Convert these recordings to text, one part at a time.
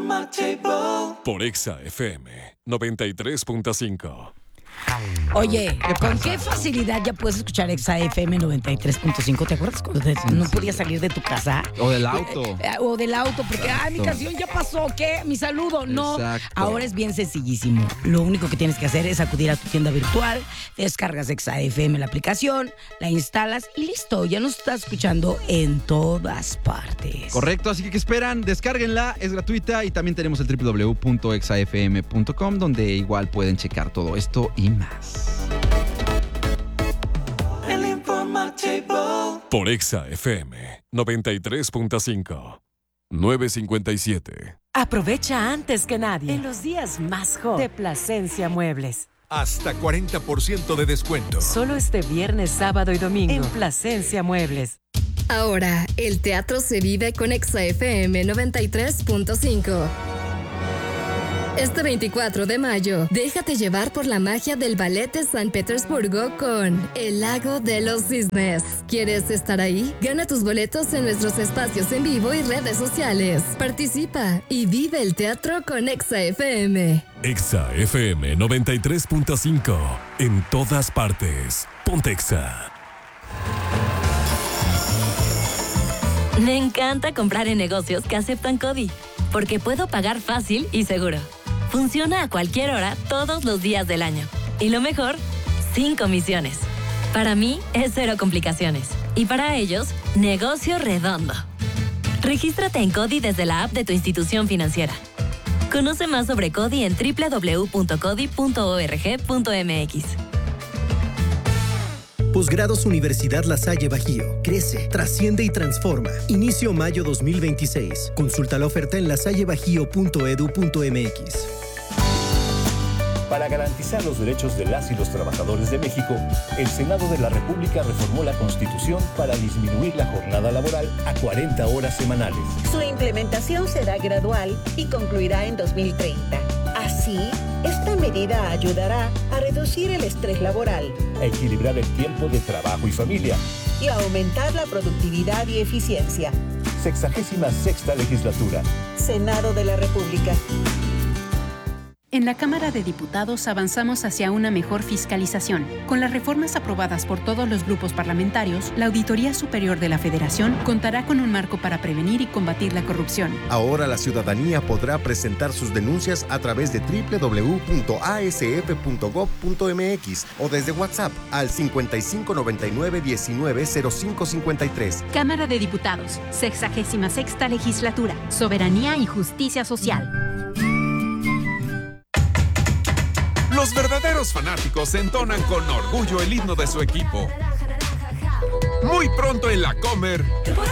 Por Exa FM 93.5. Oye, ¿con qué facilidad ya puedes escuchar Exa FM 93.5? ¿Te acuerdas cuando no podías salir de tu casa? O del auto. O del auto, porque, mi canción ya pasó, ¿qué? Mi saludo, no. Exacto. Ahora es bien sencillísimo. Lo único que tienes que hacer es acudir a tu tienda virtual, descargas Exa FM la aplicación, la instalas y listo, ya nos estás escuchando en todas partes. Correcto, así que ¿qué esperan? Descárguenla, es gratuita y también tenemos el www.exafm.com donde igual pueden checar todo esto y más. El informativo. Por Exa FM 93.5. 957. Aprovecha antes que nadie en los días más hot de Plasencia Muebles. Hasta 40% de descuento. Solo este viernes, sábado y domingo en Plasencia Muebles. Ahora, el teatro se vive con Exa FM 93.5. Este 24 de mayo, déjate llevar por la magia del Ballet de San Petersburgo con El Lago de los Cisnes. ¿Quieres estar ahí? Gana tus boletos en nuestros espacios en vivo y redes sociales. Participa y vive el teatro con Exa FM. Exa FM 93.5. En todas partes. Ponte Exa. Me encanta comprar en negocios que aceptan CODI, porque puedo pagar fácil y seguro. Funciona a cualquier hora, todos los días del año. Y lo mejor, sin comisiones. Para mí, es cero complicaciones. Y para ellos, negocio redondo. Regístrate en CODI desde la app de tu institución financiera. Conoce más sobre CODI en www.codi.org.mx. Posgrados Universidad La Salle Bajío. Crece, trasciende y transforma. Inicio mayo 2026. Consulta la oferta en lasallebajío.edu.mx. Para garantizar los derechos de las y los trabajadores de México, el Senado de la República reformó la Constitución para disminuir la jornada laboral a 40 horas semanales. Su implementación será gradual y concluirá en 2030. Así, esta medida ayudará a reducir el estrés laboral, a equilibrar el tiempo de trabajo y familia y a aumentar la productividad y eficiencia. 66ª Legislatura. Senado de la República. En la Cámara de Diputados avanzamos hacia una mejor fiscalización. Con las reformas aprobadas por todos los grupos parlamentarios, la Auditoría Superior de la Federación contará con un marco para prevenir y combatir la corrupción. Ahora la ciudadanía podrá presentar sus denuncias a través de www.asf.gov.mx o desde WhatsApp al 5599-190553. Cámara de Diputados, 66ª Legislatura, Soberanía y Justicia Social. Los verdaderos fanáticos entonan con orgullo el himno de su equipo. Muy pronto en la Comer.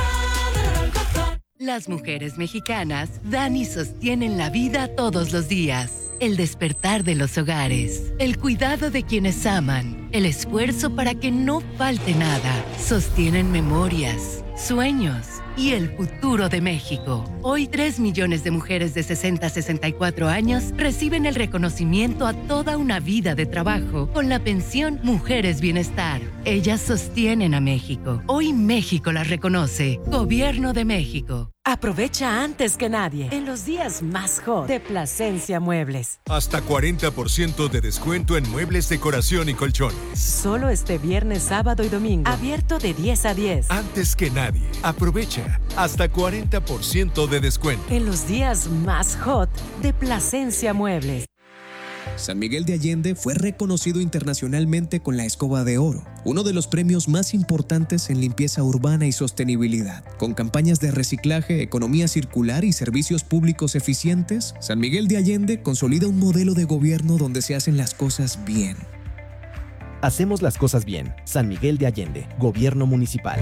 Las mujeres mexicanas dan y sostienen la vida todos los días. El despertar de los hogares, el cuidado de quienes aman, el esfuerzo para que no falte nada. Sostienen memorias, sueños y el futuro de México. Hoy 3 millones de mujeres de 60 a 64 años reciben el reconocimiento a toda una vida de trabajo con la pensión Mujeres Bienestar. Ellas sostienen a México. Hoy México las reconoce. Gobierno de México. Aprovecha antes que nadie en los días más hot de Plasencia Muebles. Hasta 40% de descuento en muebles, decoración y colchones. Solo este viernes, sábado y domingo. Abierto de 10 a 10. Antes que nadie. Aprovecha. Hasta 40% de descuento. En los días más hot de Plasencia Muebles. San Miguel de Allende fue reconocido internacionalmente con la Escoba de Oro, uno de los premios más importantes en limpieza urbana y sostenibilidad. Con campañas de reciclaje, economía circular y servicios públicos eficientes, San Miguel de Allende consolida un modelo de gobierno donde se hacen las cosas bien. Hacemos las cosas bien. San Miguel de Allende, Gobierno Municipal.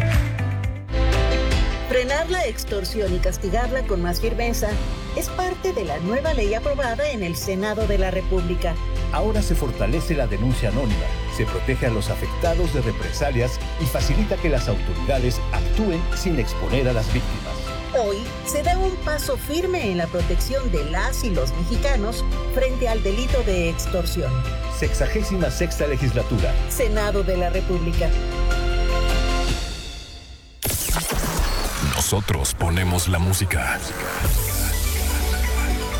Frenar la extorsión y castigarla con más firmeza es parte de la nueva ley aprobada en el Senado de la República. Ahora se fortalece la denuncia anónima, se protege a los afectados de represalias y facilita que las autoridades actúen sin exponer a las víctimas. Hoy se da un paso firme en la protección de las y los mexicanos frente al delito de extorsión. 66ª Legislatura. Senado de la República. Nosotros ponemos la música.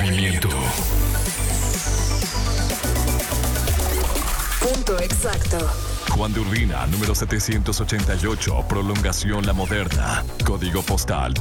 movimiento. Punto exacto. Juan de Urbina, número 788, prolongación La Moderna. Código postal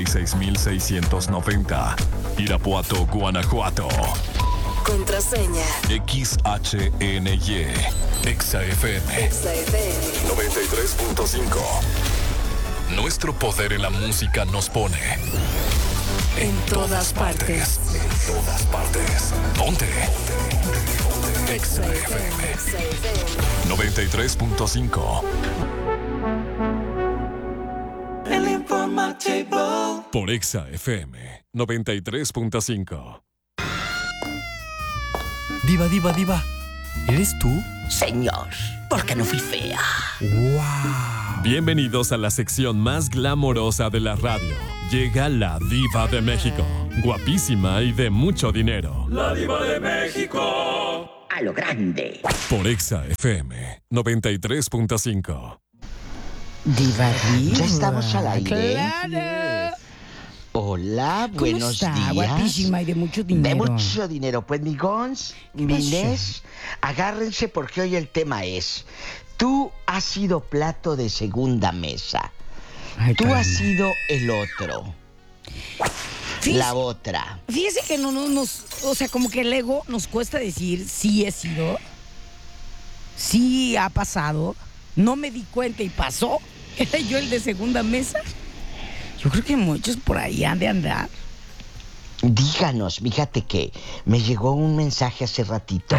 36690. Irapuato, Guanajuato. Contraseña. XHNY. Exa FM. Exa FM. 93.5. Nuestro poder en la música nos pone en todas partes. En todas partes. Ponte. Exa FM 93.5. El informativo. Por Exa FM 93.5. Diva, ¿eres tú? Señor, porque no fui fea. ¡Wow! Bienvenidos a la sección más glamorosa de la radio. Llega la Diva de México. Guapísima y de mucho dinero. La Diva de México. A lo grande. Por Exa FM 93.5. Diva. Ya estamos al aire. ¡Claro! Hola, buenos días. Guapísima y de mucho dinero. De mucho dinero. Pues mi Gons, mi Inés, agárrense porque hoy el tema es: tú has sido plato de segunda mesa. Ay, tú has sido el otro. Fíjese, la otra. Fíjese que no nos, o sea, como que el ego nos cuesta decir sí he sido, sí ha pasado, no me di cuenta y pasó. Era yo el de segunda mesa. Yo creo que muchos por ahí han de andar. Díganos, fíjate que me llegó un mensaje hace ratito.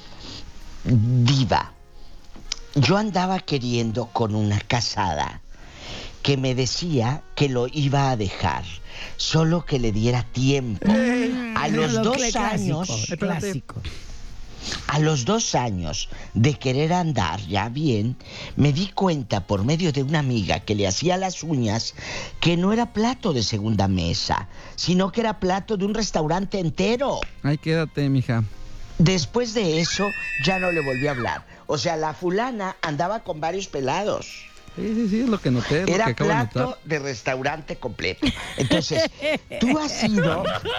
Diva, yo andaba queriendo con una casada que me decía que lo iba a dejar, solo que le diera tiempo. A los 2 años... Clásico. A los 2 años de querer andar ya bien, me di cuenta por medio de una amiga que le hacía las uñas que no era plato de segunda mesa, sino que era plato de un restaurante entero. Ay, quédate, mija. Después de eso, ya no le volví a hablar. O sea, la fulana andaba con varios pelados. Sí, es lo que noté. Era lo que plato de restaurante completo. Entonces, tú has sido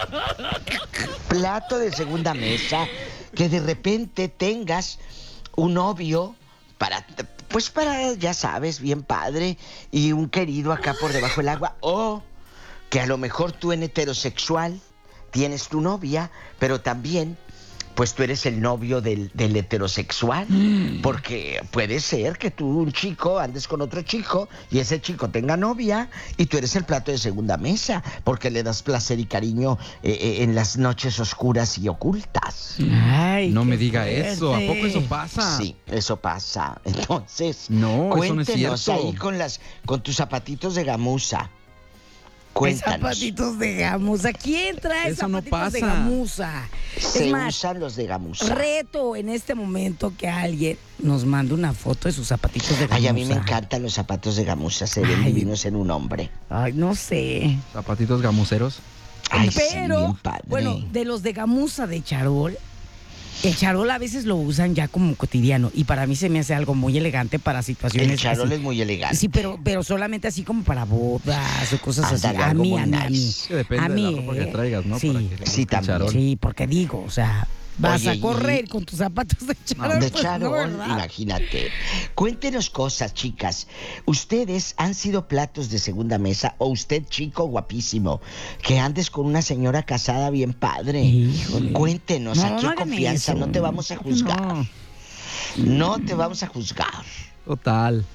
plato de segunda mesa, que de repente tengas un novio para, ya sabes, bien padre, y un querido acá por debajo del agua, o que a lo mejor tú en heterosexual tienes tu novia, pero también pues tú eres el novio del heterosexual, porque puede ser que tú, un chico, andes con otro chico y ese chico tenga novia y tú eres el plato de segunda mesa, porque le das placer y cariño en las noches oscuras y ocultas. Ay, no me diga eso, ¿a poco eso pasa? Sí, eso pasa. Entonces, no, cuéntenos eso no es cierto. Ahí con tus zapatitos de gamuza. Cuéntanos. Zapatitos de gamuza. ¿Quién trae eso zapatitos de gamuza? Se usan los de gamuza. Reto en este momento que alguien nos mande una foto de sus zapatitos de gamuza. Ay, a mí me encantan los zapatos de gamuza. Se ven divinos en un hombre. Ay, no sé. ¿Zapatitos gamuceros? Ay, pero, sí, bien padre. Bueno, de los de gamuza de charol, el charol a veces lo usan ya como cotidiano y para mí se me hace algo muy elegante para situaciones El charol así. es muy elegante. Sí, pero solamente así como para bodas o cosas Ándale, así. A mí. Depende a mí, de la ropa que traigas, ¿no? Sí, sí, también. Sí, porque digo, o sea, vas Oye, a correr con tus zapatos de charol. De pues, charol, no, imagínate. Cuéntenos cosas, chicas. ¿Ustedes han sido platos de segunda mesa o usted, chico guapísimo, que andes con una señora casada bien padre? Híjole. Cuéntenos, No, aquí no en hagan confianza, eso. no te vamos a juzgar. No te vamos a juzgar. Total.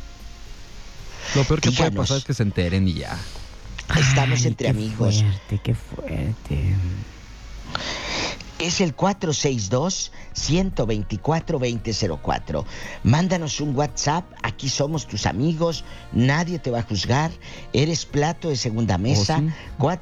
Lo peor que puede Díganos. pasar es que se enteren y ya. Estamos entre amigos. Qué fuerte. Es el 462-124-2004. Mándanos un WhatsApp, aquí somos tus amigos, nadie te va a juzgar, eres plato de segunda mesa. ¿Oh, sí?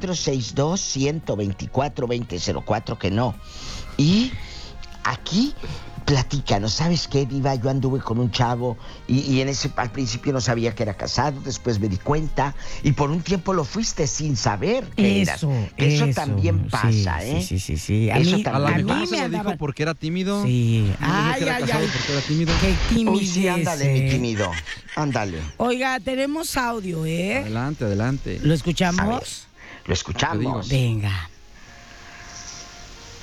462-124-2004, que no. Y aquí platícanos, ¿sabes qué, Diva? Yo anduve con un chavo y al principio no sabía que era casado, después me di cuenta y por un tiempo lo fuiste sin saber que eras. Eso también pasa, sí, ¿eh? Sí. A Eso lo también. mejor se lo dijo porque era tímido. Sí. Ay, porque era tímido. Qué timidez. Uy, sí, ándale, mi tímido. Ándale. Oiga, tenemos audio, ¿eh? Adelante. ¿Lo escuchamos? Lo escuchamos. Venga.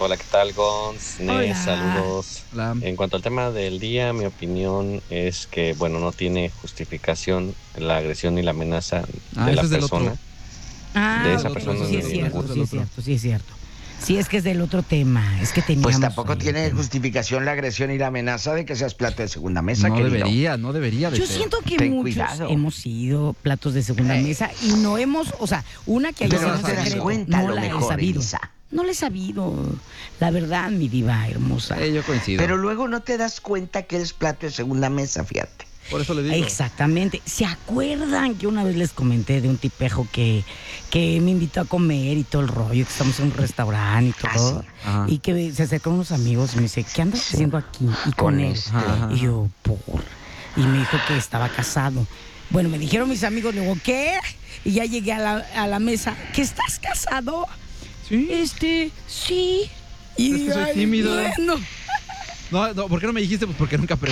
Hola, ¿qué tal, Gonz? Hola. Saludos. Hola. En cuanto al tema del día, mi opinión es que, bueno, no tiene justificación la agresión y la amenaza de la ese es del persona. otro. De esa persona. Sí es cierto, sí es cierto. Sí, es que es del otro tema. Es que teníamos... Pues tampoco tiene justificación la agresión y la amenaza de que seas plato de segunda mesa, No querido. no debería de Yo ser. siento que Ten muchos cuidado. hemos sido platos de segunda mesa y no hemos, o sea, una que hay Pero en no te das secreto, cuenta, a no lo la mejor, he sabido. Elisa. No la he sabido. La verdad, mi diva hermosa. Yo coincido. Pero luego no te das cuenta que eres plato de segunda mesa, fíjate. Por eso le digo. Exactamente. ¿Se acuerdan que una vez les comenté de un tipejo que me invitó a comer y todo el rollo, que estamos en un restaurante y todo? sí. Ajá. Y que se acercó a unos amigos y me dice, ¿qué andas haciendo aquí? Y con él. Ajá. Y yo, Y me dijo que estaba casado. Bueno, me dijeron mis amigos, luego, ¿qué? Y ya llegué a la mesa, ¿que estás casado? Sí. Sí. Es que soy ay, tímido. bueno. No, ¿por qué no me dijiste? Pues porque nunca pregunté.